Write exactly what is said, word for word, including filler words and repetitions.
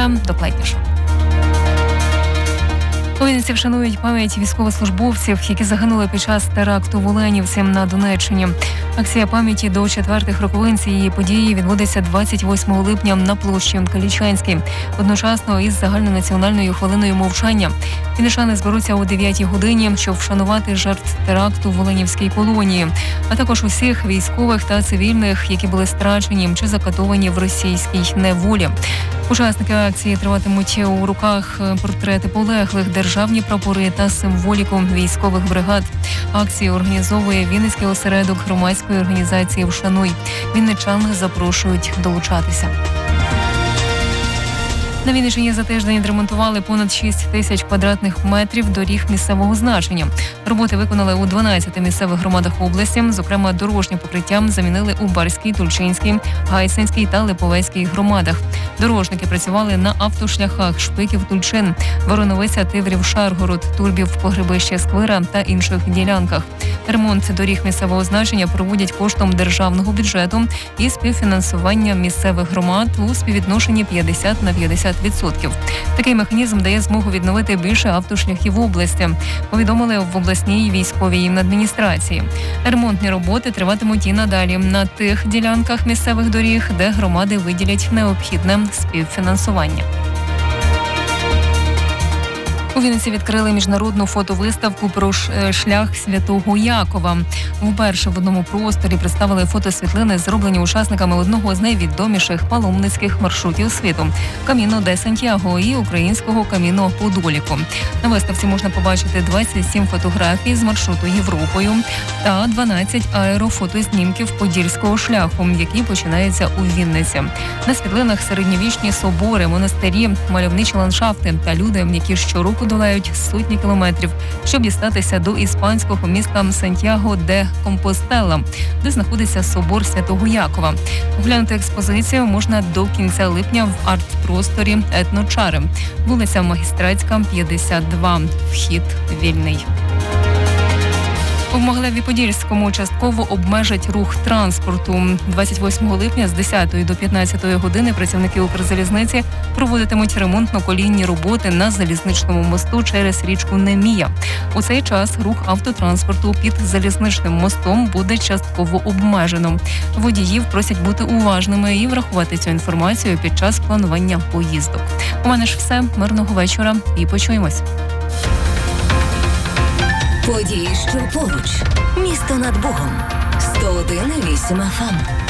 Дивіться докладніше. У Вінниці вшанують пам'ять військовослужбовців, які загинули під час теракту в Оленівці на Донеччині. Акція пам'яті до четвертих роковин цієї події відбудеться двадцять восьмого липня на площі Калічанській, одночасно із загальнонаціональною хвилиною мовчання. Вінничани зберуться о дев'ятій годині, щоб вшанувати жертв теракту в Оленівській колонії, а також усіх військових та цивільних, які були страчені чи закатовані в російській неволі. Учасники акції триматимуть у руках портрети полеглих, державні прапори та символіку військових бригад. Акцію організовує Вінницький осередок громадської організації «Вшануй». Вінничан запрошують долучатися. На Вінниччині за тиждень відремонтували понад шість тисяч квадратних метрів доріг місцевого значення. Роботи виконали у дванадцяти місцевих громадах області. Зокрема, дорожнє покриття замінили у Барській, Тульчинській, Гайсинській та Липовецькій громадах. Дорожники працювали на автошляхах Шпиків-Тульчин, Вороновиця, Тиврів-Шаргород, Турбів-Погребище-Сквира та інших ділянках. Ремонт доріг місцевого значення проводять коштом державного бюджету і співфінансування місцевих громад у співвідношенні п'ятдесят на п'ятдесят відсотків. Такий механізм дає змогу відновити більше автошляхів в області, повідомили в обласній військовій адміністрації. Ремонтні роботи триватимуть і надалі на тих ділянках місцевих доріг, де громади виділять необхідне співфінансування. У Вінниці відкрили міжнародну фотовиставку про шлях Святого Якова. Вперше в одному просторі представили фотосвітлини, зроблені учасниками одного з найвідоміших паломницьких маршрутів світу – Каміно де Сантьяго і українського Каміно Подоліку. На виставці можна побачити двадцять сім фотографій з маршруту Європою та дванадцять аерофотознімків Подільського шляху, який починається у Вінниці. На світлинах середньовічні собори, монастирі, мальовничі ландшафти та люди, які щороку долають сотні кілометрів, щоб дістатися до іспанського міста Сантьяго де Компостела, де знаходиться собор Святого Якова. Оглянути експозицію можна до кінця липня в арт-просторі «Етночари», вулиця Магістратська, п'ятдесят два. Вхід вільний. У Могилеві-Подільському частково обмежать рух транспорту. двадцять восьмого липня з десятої до п'ятнадцятої години працівники Укрзалізниці проводитимуть ремонтно-колійні роботи на залізничному мосту через річку Немія. У цей час рух автотранспорту під залізничним мостом буде частково обмежено. Водіїв просять бути уважними і врахувати цю інформацію під час планування поїздок. У мене ж все. Мирного вечора і почуємось. Події, що поруч. Місто над Богом. сто один і вісім еф ем.